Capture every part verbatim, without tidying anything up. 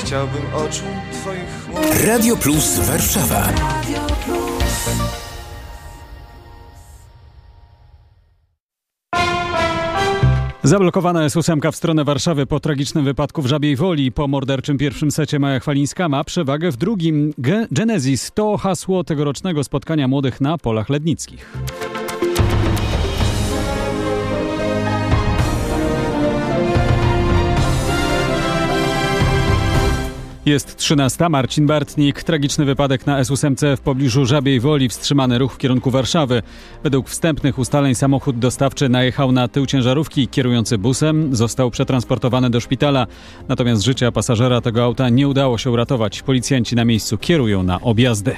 chciałbym oczu twoich chmur. Radio Plus Warszawa. Zablokowana jest ósemka w stronę Warszawy po tragicznym wypadku w Żabiej Woli. Po morderczym pierwszym secie Maja Chwalińska ma przewagę w drugim. Ge- Genesis to hasło tegorocznego spotkania młodych na polach lednickich. Jest trzynasta. Marcin Bartnik. Tragiczny wypadek na S osiem w pobliżu Żabiej Woli. Wstrzymany ruch w kierunku Warszawy. Według wstępnych ustaleń samochód dostawczy najechał na tył ciężarówki. Kierujący busem został przetransportowany do szpitala. Natomiast życia pasażera tego auta nie udało się uratować. Policjanci na miejscu kierują na objazdy.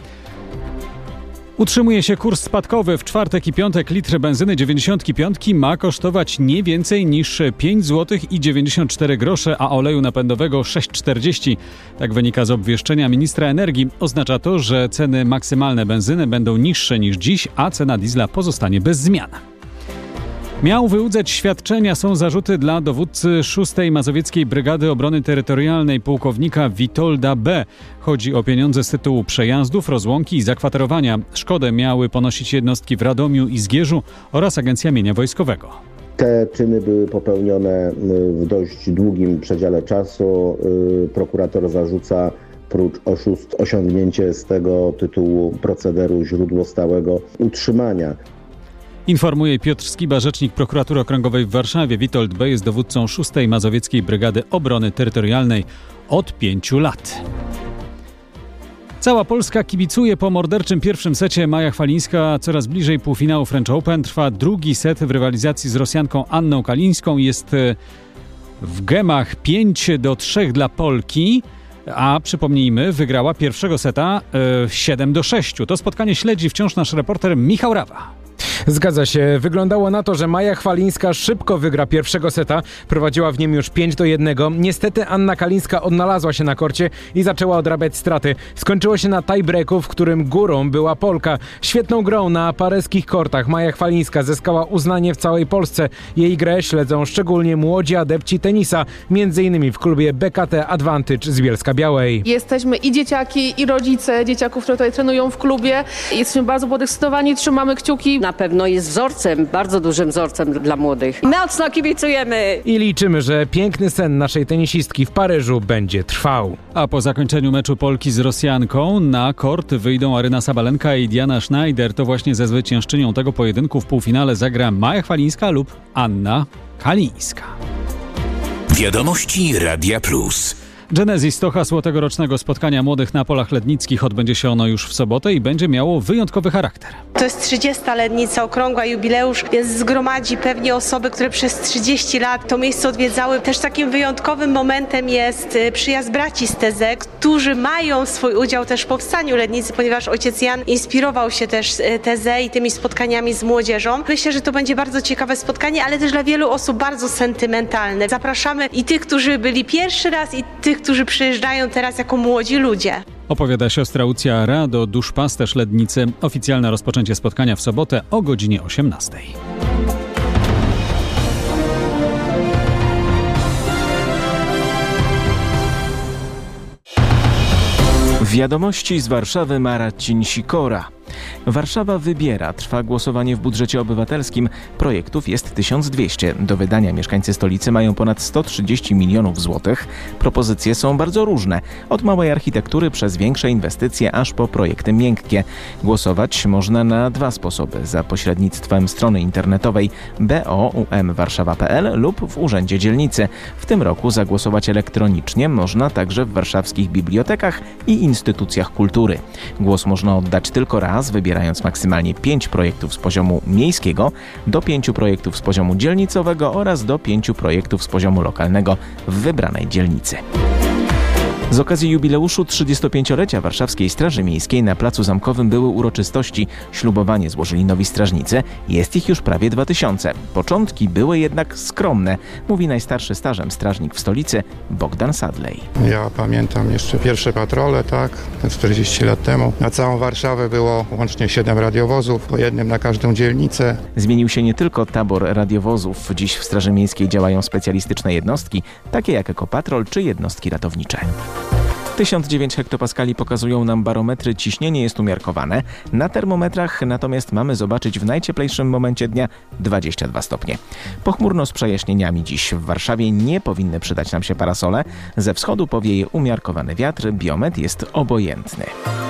Utrzymuje się kurs spadkowy. W czwartek i piątek litr benzyny dziewięćdziesiąt pięć ma kosztować nie więcej niż pięć złotych i dziewięćdziesiąt cztery grosze, a oleju napędowego sześć czterdzieści. Tak wynika z obwieszczenia ministra energii. Oznacza to, że ceny maksymalne benzyny będą niższe niż dziś, a cena diesla pozostanie bez zmian. Miał wyłudzać świadczenia, są zarzuty dla dowódcy szóstej Mazowieckiej Brygady Obrony Terytorialnej pułkownika Witolda B. Chodzi o pieniądze z tytułu przejazdów, rozłąki i zakwaterowania. Szkodę miały ponosić jednostki w Radomiu i Zgierzu oraz Agencja Mienia Wojskowego. Te czyny były popełnione w dość długim przedziale czasu. Prokurator zarzuca prócz oszustw osiągnięcie z tego tytułu procederu źródło stałego utrzymania. Informuje Piotr Skiba, rzecznik Prokuratury Okręgowej w Warszawie. Witold B. jest dowódcą szóstej Mazowieckiej Brygady Obrony Terytorialnej od pięciu lat. Cała Polska kibicuje po morderczym pierwszym secie. Maja Chwalińska coraz bliżej półfinału French Open. Trwa drugi set w rywalizacji z Rosjanką Anną Kalińską. Jest w gemach pięć do trzech dla Polki. A przypomnijmy, wygrała pierwszego seta yy, siedem do sześciu. To spotkanie śledzi wciąż nasz reporter Michał Rawa. Zgadza się. Wyglądało na to, że Maja Chwalińska szybko wygra pierwszego seta. Prowadziła w nim już pięć do jednego. Niestety Anna Kalińska odnalazła się na korcie i zaczęła odrabiać straty. Skończyło się na tiebreaku, w którym górą była Polka. Świetną grą na pareskich kortach Maja Chwalińska zyskała uznanie w całej Polsce. Jej grę śledzą szczególnie młodzi adepci tenisa, między innymi w klubie B K T Advantage z Bielska-Białej. Jesteśmy i dzieciaki, i rodzice dzieciaków, które tutaj trenują w klubie. Jesteśmy bardzo podekscytowani, trzymamy kciuki. Na pewno jest wzorcem, bardzo dużym wzorcem dla młodych. Mocno kibicujemy! I liczymy, że piękny sen naszej tenisistki w Paryżu będzie trwał. A po zakończeniu meczu Polki z Rosjanką na kort wyjdą Aryna Sabalenka i Diana Schneider. To właśnie ze zwyciężczynią tego pojedynku w półfinale zagra Maja Chwalińska lub Anna Kalińska. Wiadomości Radia Plus. Genesis to hasło tegorocznego spotkania młodych na polach lednickich. Odbędzie się ono już w sobotę i będzie miało wyjątkowy charakter. To jest trzydziesta Lednica, okrągła, jubileusz, więc zgromadzi pewnie osoby, które przez trzydzieści lat to miejsce odwiedzały. Też takim wyjątkowym momentem jest przyjazd braci z T Z, którzy mają swój udział też w powstaniu Lednicy, ponieważ ojciec Jan inspirował się też T Z i tymi spotkaniami z młodzieżą. Myślę, że to będzie bardzo ciekawe spotkanie, ale też dla wielu osób bardzo sentymentalne. Zapraszamy i tych, którzy byli pierwszy raz, i tych, którzy przyjeżdżają teraz jako młodzi ludzie. Opowiada siostra Łucja Rado, duszpasterz Lednicy. Oficjalne rozpoczęcie spotkania w sobotę o godzinie osiemnastej. Wiadomości z Warszawy, Marcin Sikora. Warszawa wybiera. Trwa głosowanie w budżecie obywatelskim. Projektów jest tysiąc dwieście. Do wydania mieszkańcy stolicy mają ponad sto trzydzieści milionów złotych. Propozycje są bardzo różne. Od małej architektury przez większe inwestycje aż po projekty miękkie. Głosować można na dwa sposoby. Za pośrednictwem strony internetowej b o u m warszawa kropka p l lub w Urzędzie Dzielnicy. W tym roku zagłosować elektronicznie można także w warszawskich bibliotekach i instytucjach kultury. Głos można oddać tylko raz, wybierając maksymalnie pięć projektów z poziomu miejskiego, do pięciu projektów z poziomu dzielnicowego oraz do pięciu projektów z poziomu lokalnego w wybranej dzielnicy. Z okazji jubileuszu trzydziestopięciolecia Warszawskiej Straży Miejskiej na Placu Zamkowym były uroczystości. Ślubowanie złożyli nowi strażnicy. Jest ich już prawie dwa tysiące. Początki były jednak skromne, mówi najstarszy stażem strażnik w stolicy Bogdan Sadlej. Ja pamiętam jeszcze pierwsze patrole, tak, czterdzieści lat temu. Na całą Warszawę było łącznie siedem radiowozów, po jednym na każdą dzielnicę. Zmienił się nie tylko tabor radiowozów. Dziś w Straży Miejskiej działają specjalistyczne jednostki, takie jak Ekopatrol czy jednostki ratownicze. tysiąc dziewięć hektopaskali pokazują nam barometry, ciśnienie jest umiarkowane. Na termometrach natomiast mamy zobaczyć w najcieplejszym momencie dnia dwadzieścia dwa stopnie. Pochmurno z przejaśnieniami dziś w Warszawie nie powinny przydać nam się parasole. Ze wschodu powieje umiarkowany wiatr, biometr jest obojętny.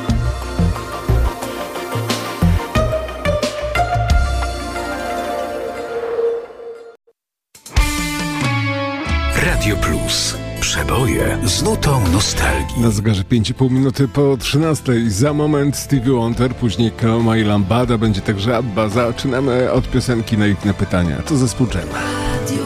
Radio Plus. Przeboje z nutą nostalgii. Na zegarze pięć i pół minuty po trzynastej. Za moment Stevie Wonder, później Kaoma i Lambada, będzie także Abba. Zaczynamy od piosenki na ich pytania. To zespół Dżema.